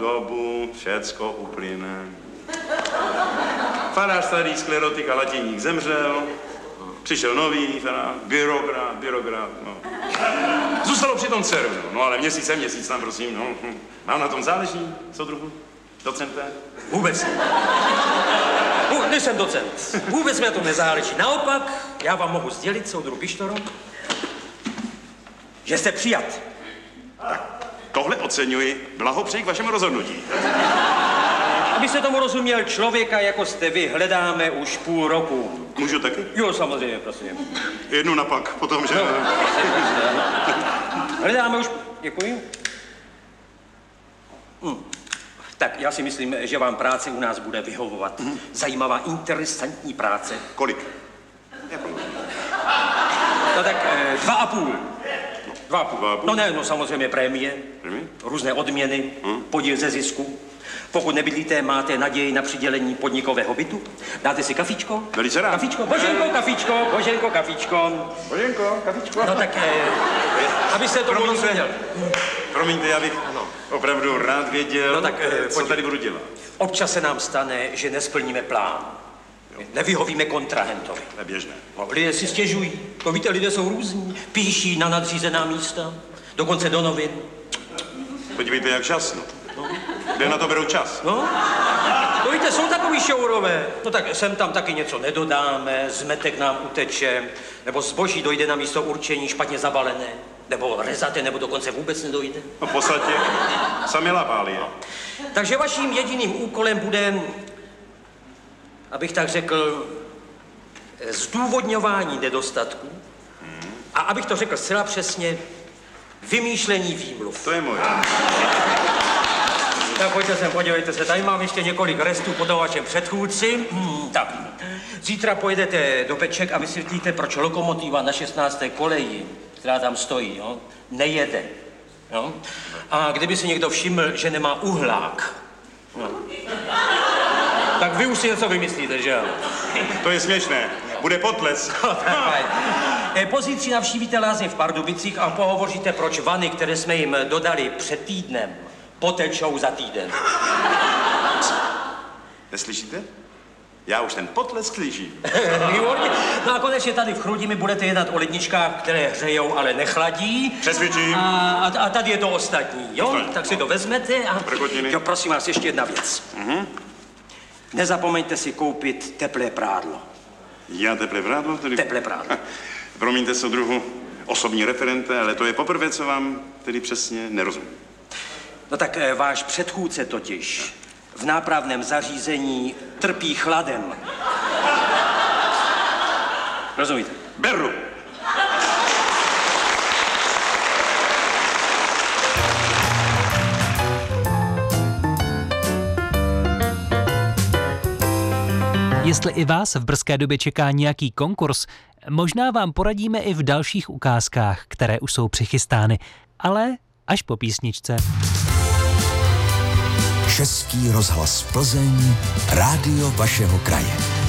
dobu všecko uplyne. Farář starý sklerotik a latěník zemřel, přišel nový farář, byrokrat, no. Zůstalo při tom dceru, no ale měsíc tam, prosím, no. Mám na tom záleží, soudruhu, docente? Vůbec. Nejsem docent. Vůbec mi na tom nezáleží. Naopak, já vám mohu sdělit, soudruh Pištoro, že jste přijat. Tak, tohle oceňuji, blahopřeji k vašemu rozhodnutí. Abyste tomu rozuměl, člověka, jako jste vy, hledáme už půl roku. Můžu taky? Jo, samozřejmě, prosím. Jednu na pak, potom, že... No, hledáme už... Děkuji. Tak, já si myslím, že vám práce u nás bude vyhovovat. Zajímavá, interesantní práce. Kolik? No tak 2,5. 2,5. 2,5. No ne, no samozřejmě prémie, různé odměny, podíl ze zisku. Pokud nebydlíte, máte naději na přidělení podnikového bytu. Dáte si kafičko? Velice rád. Kafičko, Boženko, kafičko. Boženko, kafičko. No tak, abyste to rozuměl. Promiňte, já bych opravdu rád věděl, No tak, co tady budu dělat. Občas se nám stane, že nesplníme plán. Nevyhovíme kontrahentovi. To je běžné. No, lidé si stěžují. To víte, lidé jsou různí. Píší na nadřízená místa, dokonce do novin. Podívejte, jak čas, no. Kde na to berou čas? No, to víte, jsou takový šourové. No tak sem tam taky něco nedodáme, zmetek nám uteče, nebo zboží dojde na místo určení špatně zabalené, nebo rezate, nebo dokonce vůbec nedojde. No v podstatě sami lapáli, jo. Takže vaším jediným úkolem bude, abych tak řekl, zdůvodňování nedostatků a abych to řekl zcela přesně, vymýšlení výmluv. To je moje. Tak pojďte sem, podívejte se, tady mám ještě několik restů po vašem předchůdci. Tak, zítra pojedete do Peček a vysvětlíte, proč lokomotiva na 16. koleji, která tam stojí, jo, nejede. Jo? A kdyby si někdo všiml, že nemá uhlák, jo, tak vy už si něco vymyslíte, že jo? To je směšné. Bude potles. Pozítří navštívíte lázně v Pardubicích a pohovoříte, proč vany, které jsme jim dodali před týdnem, potečou za týden. Neslyšíte? Já už ten potlesk slyším. Výborně. No a konečně tady v Chrudimi budete jednat o ledničkách, které hřejou, ale nechladí. Přesvědčím. A tady je to ostatní, jo? Ostatní. Tak si to vezmete a... Prkotiny. Jo, prosím vás, ještě jedna věc. Nezapomeňte si koupit teplé prádlo. Já teplé prádlo? Tedy... Teplé prádlo. Promiňte, soudruhu, osobní referente, ale to je poprvé, co vám tedy přesně nerozumím. No tak váš předchůdce totiž v nápravném zařízení trpí chladem. Rozumíte? Beru. Jestli i vás v brzké době čeká nějaký konkurs, možná vám poradíme i v dalších ukázkách, které už jsou přichystány, ale až po písničce. Český rozhlas Plzeň, rádio vašeho kraje.